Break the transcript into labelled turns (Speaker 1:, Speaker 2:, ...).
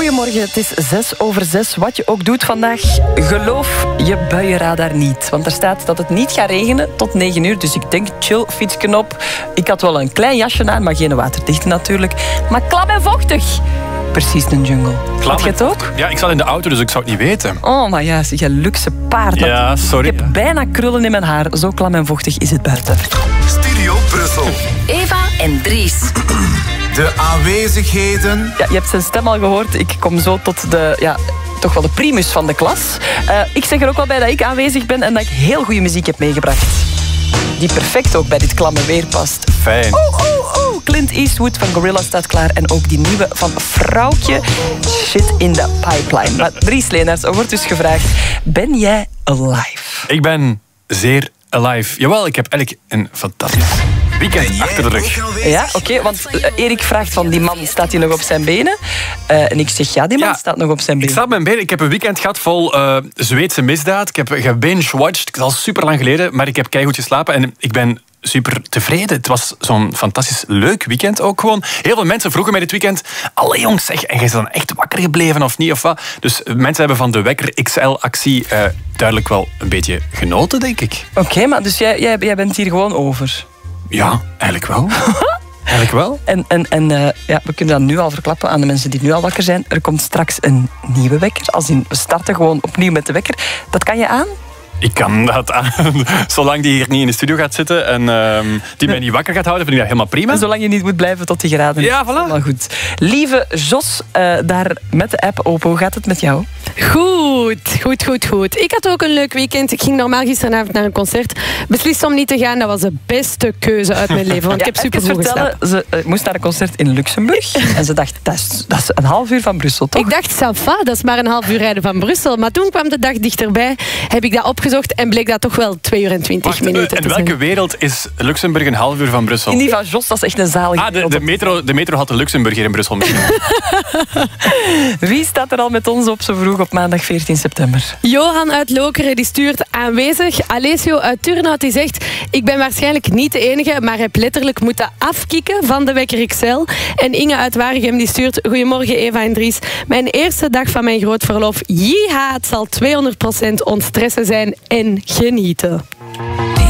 Speaker 1: Goedemorgen, het is 6:06. Wat je ook doet vandaag, geloof je buienradar niet. Want er staat dat het niet gaat regenen tot 9 uur. Dus ik denk, chill, fietsje op. Ik had wel een klein jasje aan, maar geen waterdicht natuurlijk. Maar klam en vochtig. Precies een jungle. Had je het ook?
Speaker 2: Ja, ik zat in de auto, dus ik zou het niet weten.
Speaker 1: Oh, maar ja, zeg, je luxe paard.
Speaker 2: Ja, sorry.
Speaker 1: Ik heb bijna krullen in mijn haar. Zo klam en vochtig is het buiten.
Speaker 3: Studio Brussel.
Speaker 4: Eva en Dries.
Speaker 3: De aanwezigheden.
Speaker 1: Ja, je hebt zijn stem al gehoord. Ik kom zo tot de... toch wel de primus van de klas. Ik zeg er ook wel bij dat ik aanwezig ben en dat ik heel goede muziek heb meegebracht. Die perfect ook bij dit klamme weer past.
Speaker 2: Fijn.
Speaker 1: Clint Eastwood van Gorilla staat klaar. En ook die nieuwe van Vrouwtje. Shit in the pipeline. Maar Dries Leenaerts, er wordt dus gevraagd: ben jij alive?
Speaker 2: Ik ben zeer alive. Jawel, ik heb eigenlijk een fantastisch weekend achter de rug.
Speaker 1: Ja, oké, want Erik vraagt van die man, staat hij nog op zijn benen? En ik zeg ja, die man staat nog op zijn benen.
Speaker 2: Ik sta op mijn benen. Ik heb een weekend gehad vol Zweedse misdaad. Ik heb gebinge-watched. Het is al super lang geleden, maar ik heb keigoed geslapen en ik ben super tevreden. Het was zo'n fantastisch leuk weekend ook gewoon. Heel veel mensen vroegen mij dit weekend: allee jongens, zeg, en jij is dan echt wakker gebleven of niet? Of wat? Dus mensen hebben van de Wekker XL-actie duidelijk wel een beetje genoten, denk ik.
Speaker 1: Oké, maar dus jij bent hier gewoon over?
Speaker 2: Ja, eigenlijk wel. Eigenlijk wel.
Speaker 1: En we kunnen dat nu al verklappen aan de mensen die nu al wakker zijn. Er komt straks een nieuwe wekker. Als in, we starten gewoon opnieuw met de wekker. Dat kan je aan?
Speaker 2: Ik kan dat aan. Zolang die hier niet in de studio gaat zitten en die mij niet wakker gaat houden, vind ik dat helemaal prima.
Speaker 1: En zolang je niet moet blijven tot die geraden.
Speaker 2: Ja, voilà.
Speaker 1: Helemaal goed. Lieve Jos, daar met de app open. Hoe gaat het met jou?
Speaker 5: Goed. Ik had ook een leuk weekend. Ik ging normaal gisteravond naar een concert. Beslist om niet te gaan. Dat was de beste keuze uit mijn leven. Want ik heb super goed geslapen.
Speaker 1: Ze moest naar een concert in Luxemburg. En ze dacht, dat is een half uur van Brussel, toch?
Speaker 5: Ik dacht, ça va, dat is maar een half uur rijden van Brussel. Maar toen kwam de dag dichterbij. Heb ik dat opgezocht en bleek dat toch wel 2 uur en 20 minuten
Speaker 2: in
Speaker 5: te zijn.
Speaker 2: welke wereld is Luxemburg een half uur van Brussel?
Speaker 1: In die van Jos, dat is echt een zalige wereld.
Speaker 2: De metro had de Luxemburg hier in Brussel.
Speaker 1: Wie staat er al met ons op zo vroeg op maandag 14 september?
Speaker 5: Johan uit Lokeren die stuurt aanwezig. Alessio uit Turnhout die zegt: ik ben waarschijnlijk niet de enige, maar heb letterlijk moeten afkicken van de Wekker XL. En Inge uit Waregem die stuurt: goedemorgen Eva en Dries. Mijn eerste dag van mijn grootverlof. Jiha, het zal 200% ontstressen zijn en genieten.